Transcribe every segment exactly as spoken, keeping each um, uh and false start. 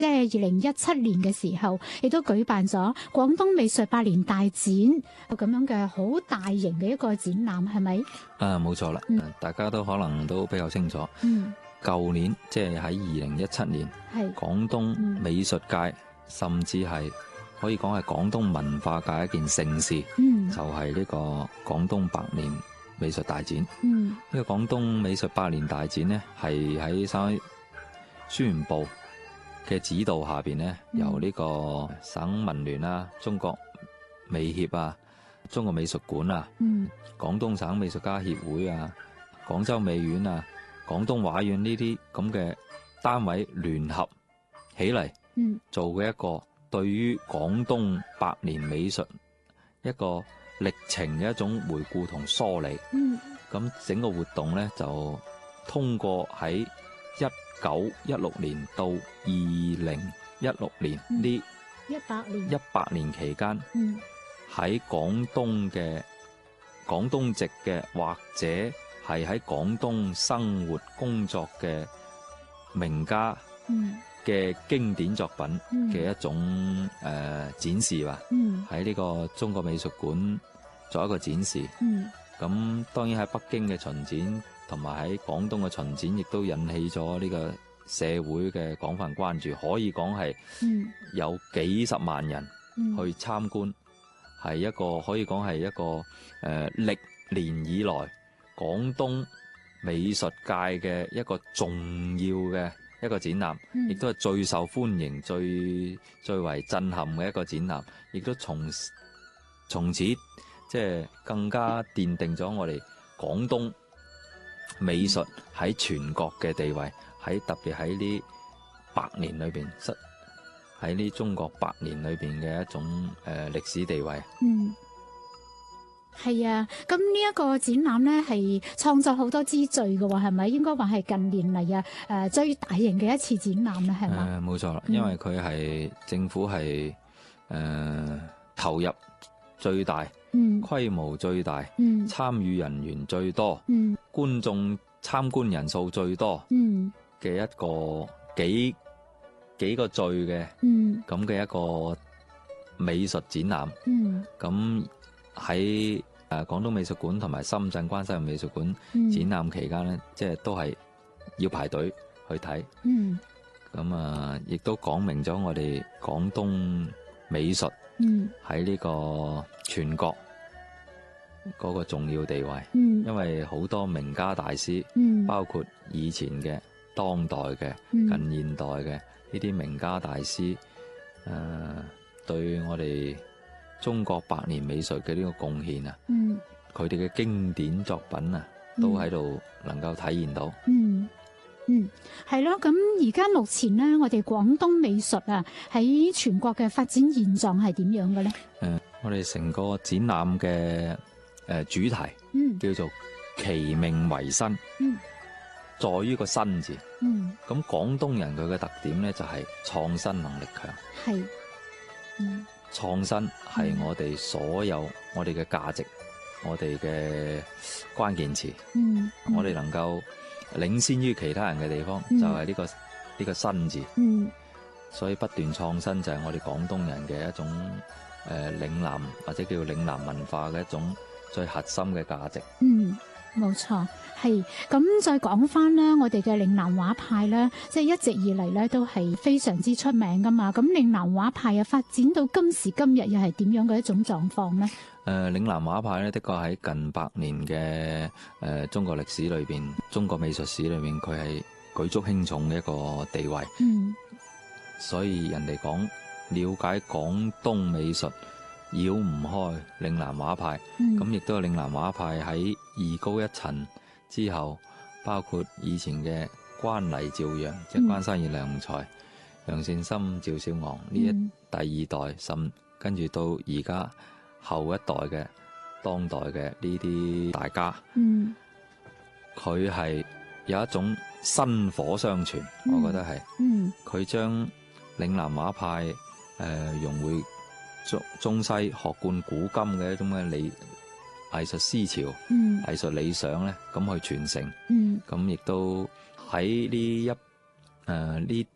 即係二零一七年嘅時候，亦都舉辦咗廣東美術百年大展，咁樣嘅好大型嘅一個展覽，係咪？ 啊，冇錯啦， 嗯， 大家都可能都比較清楚。 嗯， 舊年即係喺二零一七年， 係廣東美術界，甚至係可以講係廣東文化界一件盛事， 嗯， 就係呢個廣東百年美術大展。 嗯， 呢個廣東美術百年大展呢，係喺省宣傳部嘅指導下邊呢，由呢個省文聯啊、中國美協啊、中國美術館啊、 嗯， 廣東省美術家協會啊、廣州美院啊、廣東畫院呢啲咁嘅單位聯合起嚟， 嗯， 做嘅一個對於廣東百年美術一個歷程嘅一種回顧同梳理。 嗯， 咁整個活動呢，就通過喺一九一六年到二零一六年呢一百年一百年期間， 嗯， 喺廣東嘅廣東籍嘅或者係喺廣東生活工作嘅名家嘅經典作品嘅一種誒、 嗯呃、展示吧。 嗯， 喺呢個中國美術館做一個展示。 嗯， 咁當然喺北京嘅巡展同埋喺廣東嘅巡展，亦都引起咗呢個社會嘅廣泛關注，可以講係有幾十萬人去參觀，係、嗯、一個可以講係一個誒、呃、歷年以來廣東美術界嘅一個重要嘅一個展覽，亦都係最受歡迎、最最為震撼嘅一個展覽，亦都從從此即係更加奠定咗我哋廣東美術喺全國嘅地位，喺特別喺呢百年裏邊，失喺呢中國百年裏邊嘅一種誒、呃、歷史地位。 嗯，係啊，咁呢一個展覽咧係創作好多之最嘅喎，係咪？應該話係近年嚟啊誒最大型嘅一次展覽啦，係咪？ 誒冇錯啦，因為佢係政府係誒、呃、投入最大。嗯、規模最大，嗯、參與人員最多，嗯、觀眾參觀人數最多嘅一個幾幾個序嘅咁嘅一個美術展覽。咁喺誒廣東美術館同埋深圳關西美術館展覽期間咧，即係都係要排隊去睇。咁啊，亦都講明咗我哋廣東美術喺呢個全國嗰個重要地位。嗯、因為好多名家大師，嗯、包括以前嘅、當代嘅、嗯、近現代嘅呢啲名家大師，誒、呃，對我哋中國百年美術嘅呢個貢獻啊，佢哋嘅經典作品啊，都喺度能夠體現到。嗯嗯，係咯，咁而家目前咧，我哋廣東美術啊，喺全國嘅發展現狀係點樣嘅咧？誒、 呃，我哋成個展覽嘅誒主題，嗯，叫做其命維新，嗯，在於個新字，嗯，咁廣東人佢嘅特點咧就係創新能力強，係，嗯，創新係我哋所有、嗯、我哋嘅價值，我哋嘅關鍵詞，嗯，嗯我哋能夠領先於其他人嘅地方，嗯、就係、是、呢、這個呢、這個新字，嗯，所以不斷創新就係我哋廣東人嘅一種誒、呃、嶺南或者叫嶺南文化嘅一種最核心嘅價值。 嗯，冇錯，係咁再講翻啦，我哋嘅嶺南畫派咧，即係一直以嚟咧都係非常之出名噶嘛。咁嶺南畫派啊，發展到今時今日又係點樣嘅一種狀況咧？誒、 呃，嶺南畫派咧，的確喺近百年嘅誒、呃、中國歷史裏邊，中國美術史裏邊，佢係舉足輕重嘅一個地位。嗯，所以人哋講了解廣東美術，繞唔開嶺南畫派。咁亦都有嶺南畫派喺藝高一層之後，包括以前嘅關黎趙楊，即係關山月良才、楊善深、趙少昂呢一第二代，甚跟住到而家後一代嘅當代嘅呢啲大家，佢係、嗯、有一種薪火相傳，嗯、我覺得係，佢將嶺南畫派誒、呃、融會中中西學貫古今嘅一種嘅理藝術思潮、嗯、藝術理想咧，咁去傳承，咁亦、嗯、都喺呢一誒呢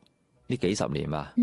呢幾十年吧。